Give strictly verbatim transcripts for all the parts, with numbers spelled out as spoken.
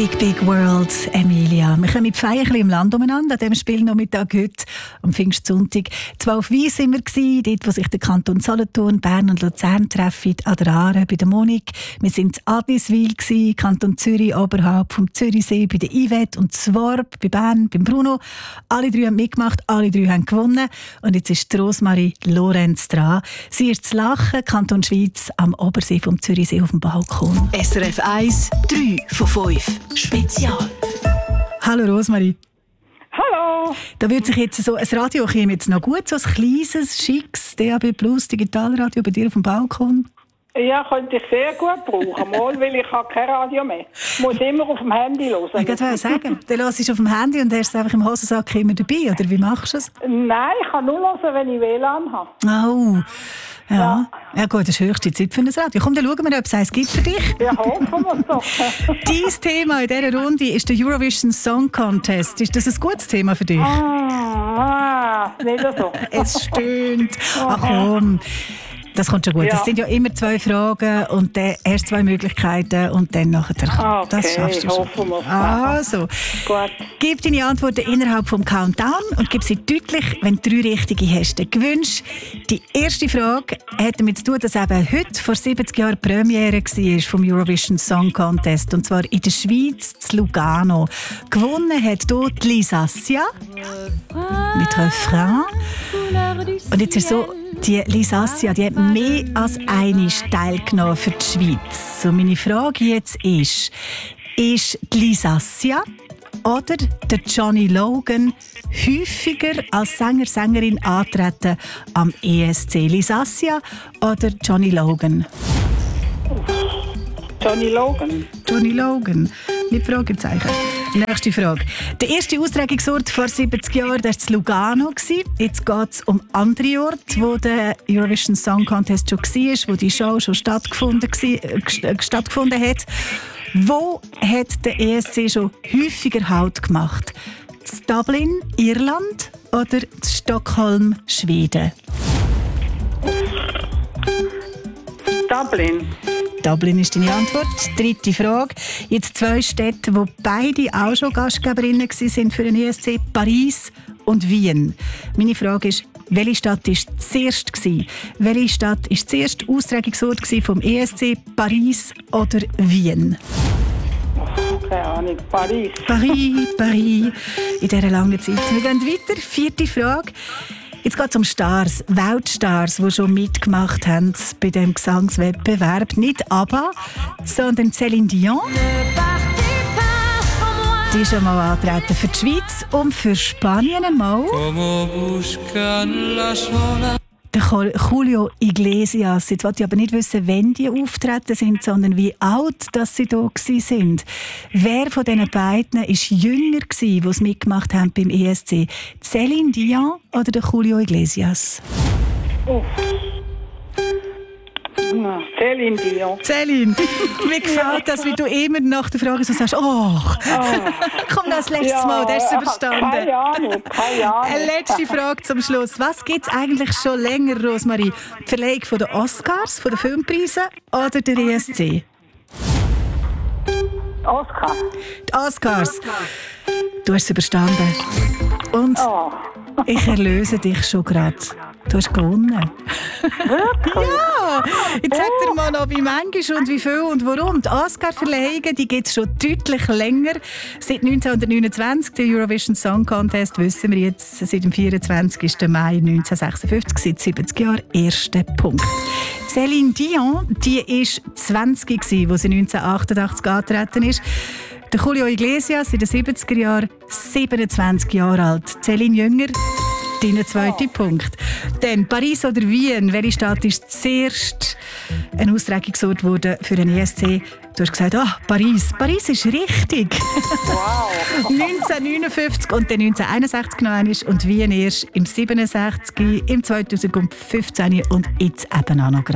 Big Big World, Emilia. Wir kommen mit Feiern im Land umeinander, an diesem Spielnachmittag heute, am Pfingstsonntag. Zwar auf Weiss sind wir gewesen, dort, wo sich der Kanton Solothurn, Bern und Luzern treffen, an der Aare, bei der Monik. Wir sind in Adliswil gewesen, Kanton Zürich, oberhalb vom Zürichsee, bei der Yvette und Zworb, bei Bern, beim Bruno. Alle drei haben mitgemacht, alle drei haben gewonnen. Und jetzt ist Rosmarie Lorenz dran. Sie ist zu Lachen, Kanton Schweiz, am Obersee vom Zürichsee auf dem Balkon. S R F eins, drei von fünf. Spezial. Hallo Rosmarie. Hallo. Da würde sich jetzt so ein Radio käme jetzt noch gut, so ein kleines, schickes D A B Plus Digitalradio bei dir auf dem Balkon. Ja, könnte ich sehr gut brauchen, mal, weil ich habe kein Radio mehr. Ich muss immer auf dem Handy hören. Ich wollte sagen, du hörst es auf dem Handy und hast es einfach im Hosensack immer dabei, oder wie machst du es? Nein, ich kann nur hören, wenn ich W L A N habe. Oh, ja. Ja, ja gut, das ist höchste Zeit für ein Radio. Komm, dann schauen wir, ob es eins gibt für dich. Ja, hoffen wir es doch. Dein Thema in dieser Runde ist der Eurovision Song Contest. Ist das ein gutes Thema für dich? Ah, nicht so. Es stöhnt. Ach komm. Das kommt schon gut. Es Ja. sind ja immer zwei Fragen und dann erst zwei Möglichkeiten und dann nachher. Okay, Das schaffst du schon. hoffen wir es. Also, Gut. gib deine Antworten innerhalb vom Countdown und gib sie deutlich, wenn du drei richtige hast. Dann gewinnst. Die erste Frage hat damit zu tun, dass eben heute vor siebzig Jahren Premiere war vom Eurovision Song Contest. Und zwar in der Schweiz, in Lugano. Gewonnen hat dort Lisa Sia mit Refrain. Und jetzt ist so, die Lisa Sia, die hat mehr als eine teilgenommen für die Schweiz. So, meine Frage jetzt ist, ist die Lisa Sia oder der Johnny Logan häufiger als Sänger, Sängerin antreten am E S C? Lisa Sia oder Johnny Logan? Johnny Logan. Johnny Logan. Mit Fragezeichen. Nächste Frage. Der erste Austragungsort vor siebzig Jahren war in Lugano. Jetzt geht es um andere Orte, wo der Eurovision Song Contest schon war, wo die Show schon stattgefunden, äh, stattgefunden hat. Wo hat der E S C schon häufiger Halt gemacht? In Dublin, Irland oder in Stockholm, Schweden? Dublin. Dublin ist deine Antwort. Dritte Frage. Jetzt zwei Städte, wo beide auch schon Gastgeberinnen waren für den E S C: Paris und Wien. Meine Frage ist, welche Stadt war zuerst? Welche Stadt war zuerst Austragungsort vom E S C? Paris oder Wien? Keine Ahnung. Paris. Paris, Paris. In dieser langen Zeit. Wir gehen weiter. Vierte Frage. Jetzt geht es um Stars, Weltstars, die schon mitgemacht haben bei diesem Gesangswettbewerb. Nicht ABBA, sondern Céline Dion. Die ist schon mal antreten für die Schweiz und für Spanien einmal. Der Julio Iglesias. Jetzt wollte ich aber nicht wissen, wann die auftreten sind, sondern wie alt dass sie da waren. Wer von diesen beiden war jünger, die es mitgemacht haben beim E S C? Céline Dion oder der Julio Iglesias? Oh. Ja, Céline Dion. Céline, mir gefällt das, wie du immer nach der Frage so sagst, oh, komm das letzte Ja, Mal, das hast du überstanden. Keine Ahnung, keine Ahnung. Eine letzte Frage zum Schluss. Was gibt es eigentlich schon länger, Rosmarie? Die Verleihung von den Oscars, von den Filmpreisen oder der E S C? Oscar. Die Oscars. Du hast es überstanden. Und Oh. ich erlöse dich schon gerade. Du hast gewonnen. Wirklich? Ja! Jetzt sag dir mal noch, wie manchmal und wie viel und warum. Die Oscar-Verleihungen gibt es schon deutlich länger. Seit neunzehnhundertneunundzwanzig, der Eurovision Song Contest, wissen wir jetzt, seit dem vierundzwanzigsten Mai neunzehnhundertsechsundfünfzig, seit siebzig Jahren, erster Punkt. Céline Dion, die war zwanzig, als sie neunzehnhundertachtundachtzig angetreten ist. Der Julio Iglesias in den siebziger Jahren siebenundzwanzig Jahre alt. Céline jünger. Dein zweiter Punkt. Dann Paris oder Wien. Welche Stadt ist zuerst ein Austragungsort wurde für den E S C? Du hast gesagt, ah, Paris. Paris ist richtig. Wow. neunzehnhundertneunundfünfzig und dann neunzehnhunderteinundsechzig noch einmal und Wien erst im siebenundsechzig, im zweitausendfünfzehn und jetzt eben auch noch gerade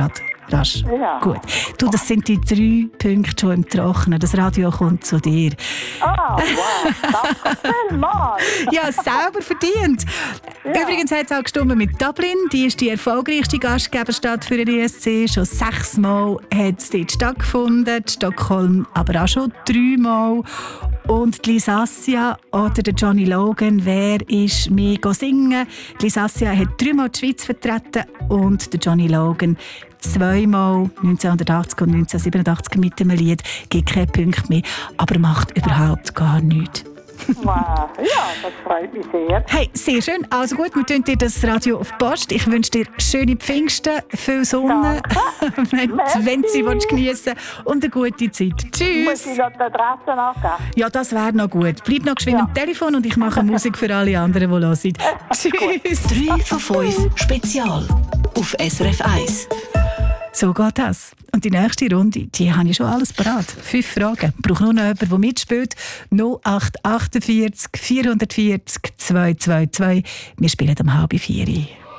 Rasch. Ja. Gut. Du, das sind die drei Punkte schon im Trockenen. Das Radio kommt zu dir. Ah, wow. Danke vielmals. Ja, selber verdient. Ja. Übrigens hat es auch gestimmt mit Dublin. Die ist die erfolgreichste Gastgeberstadt für den E S C. Schon sechsmal hat es dort stattgefunden. Stockholm aber auch schon dreimal. Und die Lisassia oder der Johnny Logan, wer ist mehr singen? Die Lisassia hat dreimal die Schweiz vertreten und der Johnny Logan zweimal neunzehnhundertachtzig und neunzehnhundertsiebenundachtzig mit dem Lied. Gibt keine Punkte mehr, aber macht überhaupt gar nichts. Wow. Ja, das freut mich sehr. Hey, sehr schön. Also gut, wir tun dir das Radio auf die Post. Ich wünsche dir schöne Pfingsten, viel Sonne, wenn, wenn sie geniessen und eine gute Zeit. Muss Tschüss. ich noch die Adresse angeben? Ja, das wäre noch gut. Bleib noch geschwind Ja. am Telefon und ich mache Musik für alle anderen, die hören. Tschüss. drei von fünf Spezial auf S R F eins. So geht das. Und die nächste Runde, die habe ich schon alles parat. Fünf Fragen. Ich brauche nur noch jemanden, der mitspielt. null acht achtundvierzig vierhundertvierzig zweihundertzweiundzwanzig. Wir spielen um halb vier.